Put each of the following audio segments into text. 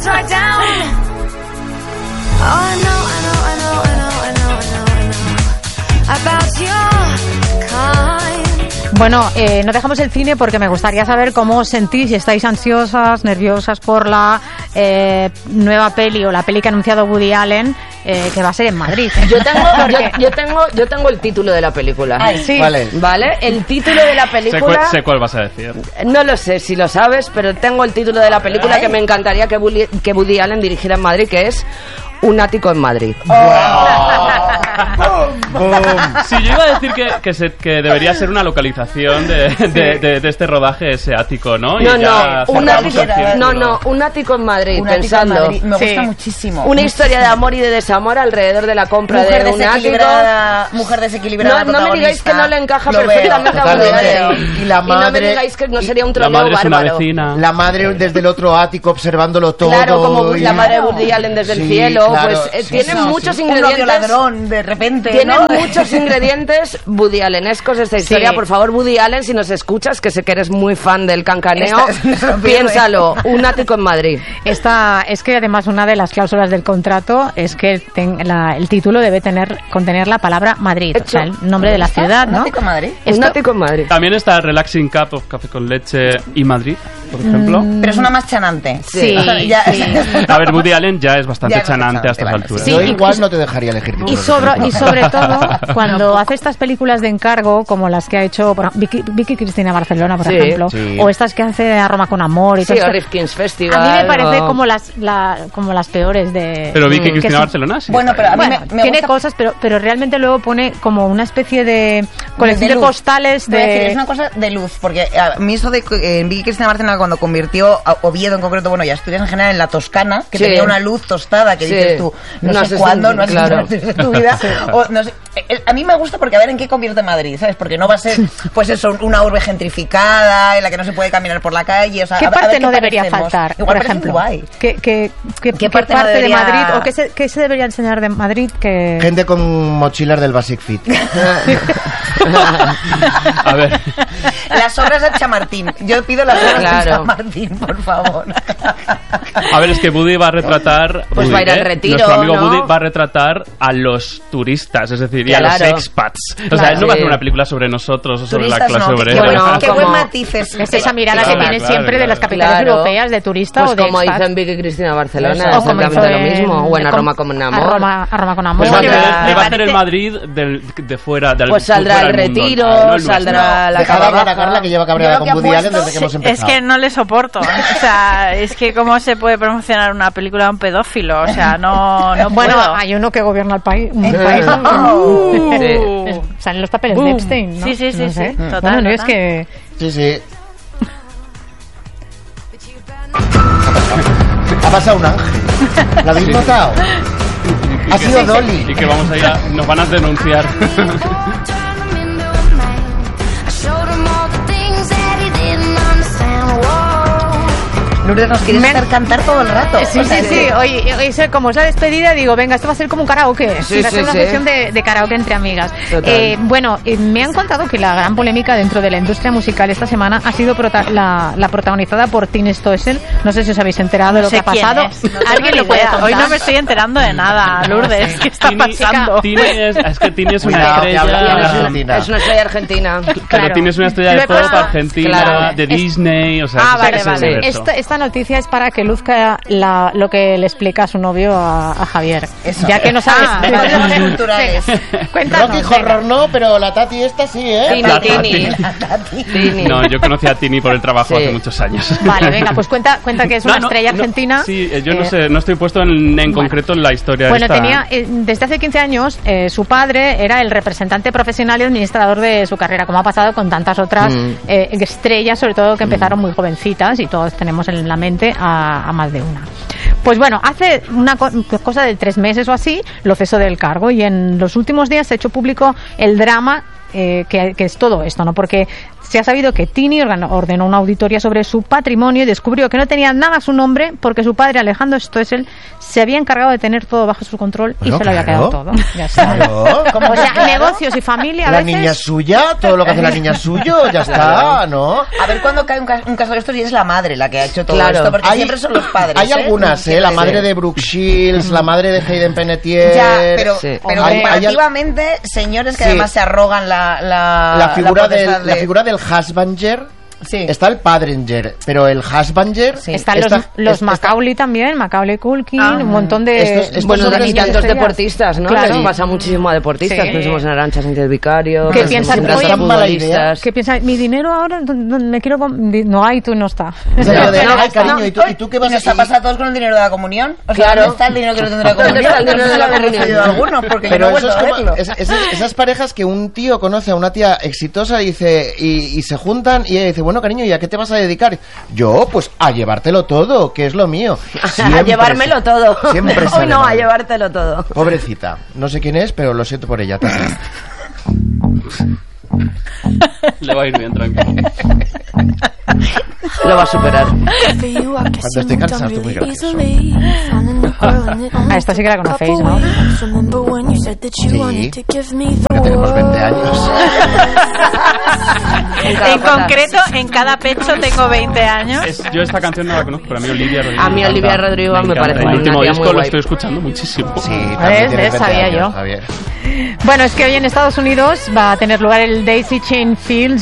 right down. Oh, I know about your kind. Bueno, no dejamos el cine porque me gustaría saber cómo os sentís, si estáis ansiosas, nerviosas por la nueva peli o la peli que ha anunciado Woody Allen, que va a ser en Madrid. Yo tengo el título de la película. Ay, sí. ¿Vale? El título de la película... Sé cuál vas a decir. No lo sé si lo sabes, pero tengo el título de la película que me encantaría que Woody Allen dirigiera en Madrid, que es Un ático en Madrid. Sí, yo iba a decir que debería ser una localización de este rodaje, ese ático, ¿no? Un ático en Madrid, un pensando. Ático en Madrid. Me gusta muchísimo. Una historia de amor y de desamor alrededor de la compra de un ático. Mujer desequilibrada. No me digáis que no le encaja perfectamente a Woody Allen. Y la madre, no me digáis que no sería un troleo bárbaro. La madre es una vecina. La madre desde el otro ático observándolo todo. Claro, como la madre de Woody Allen desde el cielo. Claro, pues tiene muchos ingredientes. Un ladrón, de repente. Tiene muchos ingredientes Woody Allenescos esta historia. Por favor, Woody Allen, si nos escuchas, que sé que eres muy fan del cancaneo, piénsalo. Un ático en Madrid. Es que además una de las cláusulas del contrato es que el título debe contener la palabra Madrid, o sea, el nombre de la ciudad, ¿no? ¿Un ático en Madrid? Un ático en Madrid. También está Relaxing Cup of Café con Leche y Madrid, por ejemplo. Pero es una más chanante. Sí. A ver, Woody Allen ya es bastante chanante a estas alturas. Sí, yo igual no te dejaría elegir títulos. Y sobre todo, cuando hace estas películas de encargo, como las que ha hecho Vicky Cristina Barcelona, por ejemplo, o estas que hace A Roma con Amor y todo o Rifkin's Festival. A mí me parece como las peores de... Pero Vicky Cristina Barcelona sí. Bueno, pero a mí me tiene gusta... cosas, pero realmente luego pone como una especie de colección de postales de... Decir, es una cosa de luz, porque a mí eso de Vicky Cristina Barcelona, cuando convirtió a Oviedo en concreto, bueno, y Asturias en general, en la Toscana, que tenía una luz tostada, que dices tú, no sé cuándo, no has visto tu vida, o no sé, a mí me gusta porque a ver en qué convierte Madrid, ¿sabes? Porque no va a ser, pues eso, una urbe gentrificada en la que no se puede caminar por la calle, o sea, ¿qué parte no debería faltar, por ejemplo? ¿Qué parte no debería... de Madrid, o qué se debería enseñar de Madrid? Que gente con mochilas del Basic Fit. A ver, las obras de Chamartín, yo pido las obras de Chamartín, por favor. A ver, es que Woody va a retratar, pues va a ir al retiro, nuestro amigo ¿no? Woody va a retratar a los turistas, es decir, y a los expats. O sea, él no va a hacer una película sobre nosotros o sobre turistas, la clase obrera. Bueno, qué buen matiz es esa mirada que tiene siempre de las capitales europeas de turista, pues o de como expat. hizo en Vicky Cristina Barcelona, o como exactamente lo mismo, o en A Roma con Amor. A Roma con Amor. Pues le va a hacer el Madrid de fuera del pues saldrá el retiro, saldrá la cabra. Carla, que lleva cabreada con Woody Allen desde que hemos empezado. Es que no le soporto. O sea, es que cómo se puede promocionar una película de un pedófilo, o sea, no bueno, puedo. hay uno que gobierna el país. Salen los papeles de Epstein, ¿no? Sí, no sé. Total. Bueno, no es que... Sí. Ha pasado un ángel. ¿Lo habéis notado? Ha sido Dolly. Y que vamos a ir nos van a denunciar. Lourdes, nos quieres hacer cantar todo el rato. Sí. Hoy como es la despedida, digo, venga, esto va a ser como un karaoke. Va a ser una sesión de karaoke entre amigas. Bueno, me han contado que la gran polémica dentro de la industria musical esta semana ha sido la protagonizada por Tini Stoessel. No sé si os habéis enterado de lo que ha pasado. ¿Alguien lo puede contar? Hoy no me estoy enterando de nada, Lourdes. ¿Qué está pasando? Es que Tini es una estrella argentina. Es una estrella argentina. Pero Tini es una estrella de pop argentina, de Disney, o sea... vale. Esta noticia es para que luzca lo que le explica a su novio a Javier. Eso. Ya que no sabes. culturales. Cuéntanos. Rocky Horror no, pero la Tati esta sí, ¿eh? Tini. No, yo conocí a Tini por el trabajo hace muchos años. Vale, venga, pues cuenta que es una estrella argentina. Sí, yo no sé, no estoy puesto en concreto en la historia. Bueno, desde hace 15 años su padre era el representante profesional y administrador de su carrera, como ha pasado con tantas otras estrellas, sobre todo que empezaron muy jovencitas, y todos tenemos en la mente a más de una. Pues bueno, hace una cosa de 3 meses o así lo cesó del cargo, y en los últimos días se ha hecho público el drama que es todo esto, ¿no? Porque se ha sabido que Tini ordenó una auditoría sobre su patrimonio y descubrió que no tenía nada a su nombre porque su padre, Alejandro Stoessel, se había encargado de tener todo bajo su control y se lo había quedado todo. Ya está. O sea, negocios y familia a la veces... niña es suya, todo lo que hace la niña es suyo, ya está, ¿no? A ver cuándo cae un caso de estos y es la madre la que ha hecho todo esto, porque siempre son los padres. Hay algunas, la madre de Brooke Shields, la madre de Hayden Panettiere... Ya, pero comparativamente, señores que además se arrogan la figura del husbanger. Sí. Está el padrenger, pero el husbanger... Sí. Están los Macaulay también, Macaulay Culkin, un montón de... Bueno, de tantos deportistas, ¿no? Claro. Les pasa muchísimo a deportistas, pensamos en Arancha Sánchez Vicario... ¿Qué piensan? ¿Qué piensan? Mi dinero ahora, me quiero... No hay, tú no está. Cariño, ¿y tú qué vas a hacer? ¿Nos ha pasado a todos con el dinero de la comunión? O sea, claro. ¿dónde está el dinero que no tendrá comunión? ¿Dónde está el dinero de la comunión? Porque yo no he vuelto a verlo. Esas parejas que un tío conoce a una tía exitosa y se juntan y ella dice, bueno, cariño, ¿y a qué te vas a dedicar? Yo, pues, a llevártelo todo, que es lo mío. A llevármelo todo. Siempre Hoy no, a llevártelo todo. Pobrecita. No sé quién es, pero lo siento por ella también. Le va a ir bien, tranquilo. Lo va a superar. Cuando estoy cansado, estoy muy gracioso. A esta sí que la conocéis, ¿no? Sí, porque tenemos 20 años. En concreto, en cada pecho tengo 20 años. Yo esta canción no la conozco, pero a mí Olivia Rodrigo. A mí Olivia Rodrigo me parece el último una tía disco muy lo guay. estoy escuchando muchísimo. Sí, también tienes 20 sabía años, yo. Javier. Bueno, es que hoy en Estados Unidos va a tener lugar el Daisy Chain Fields,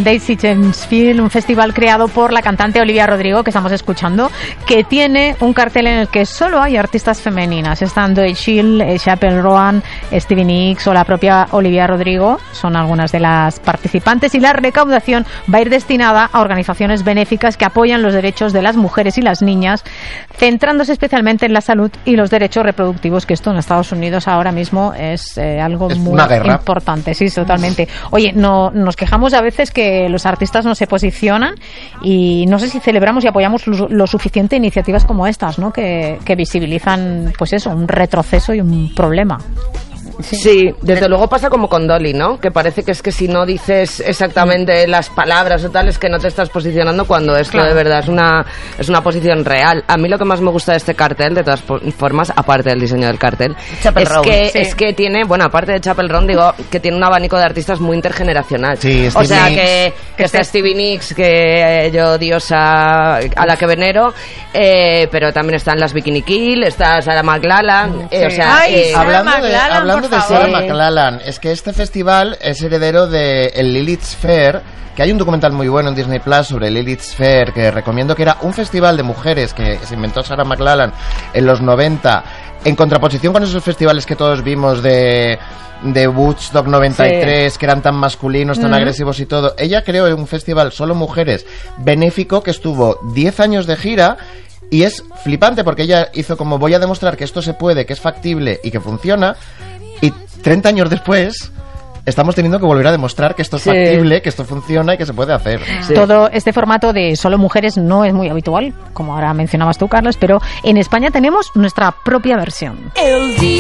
un festival creado por la cantante Olivia Rodrigo, que estamos escuchando, que tiene un cartel en el que solo hay artistas femeninas. Están Zoe Shield, Chappell Roan, Stevie Nicks o la propia Olivia Rodrigo. Son algunas de las participantes y la recaudación va a ir destinada a organizaciones benéficas que apoyan los derechos de las mujeres y las niñas, centrándose especialmente en la salud y los derechos reproductivos, que esto en Estados Unidos ahora mismo es algo es muy importante. Sí, totalmente. Oye, nos quejamos a veces que los artistas no se posicionan y no sé si celebramos y apoyamos lo suficiente iniciativas como estas, ¿no? Que visibilizan, pues eso, un retroceso y un problema. Sí, desde luego pasa como con Dolly, ¿no? Que parece que es que si no dices exactamente las palabras o tal, es que no te estás posicionando cuando esto de verdad es una posición real. A mí lo que más me gusta de este cartel, de todas formas, aparte del diseño del cartel, es que tiene, bueno, aparte de Chappell Roan, digo, que tiene un abanico de artistas muy intergeneracional. Sí, o sea, que está Stevie Nicks, que yo diosa a la que venero, pero también están las Bikini Kill, está Sarah McLachlan, o sea, hablando de Sarah McLachlan, es que este festival es heredero de el Lilith's Fair, que hay un documental muy bueno en Disney Plus sobre Lilith's Fair, que recomiendo, que era un festival de mujeres que se inventó Sarah McLachlan en los 90, en contraposición con esos festivales que todos vimos de Woodstock 93, que eran tan masculinos, tan agresivos y todo. Ella creó un festival solo mujeres benéfico que estuvo 10 años de gira. Y es flipante porque ella hizo como, voy a demostrar que esto se puede, que es factible y que funciona. Y 30 años después estamos teniendo que volver a demostrar que esto es factible, que esto funciona y que se puede hacer. Sí. Todo este formato de solo mujeres no es muy habitual, como ahora mencionabas tú, Carlos, pero en España tenemos nuestra propia versión. El día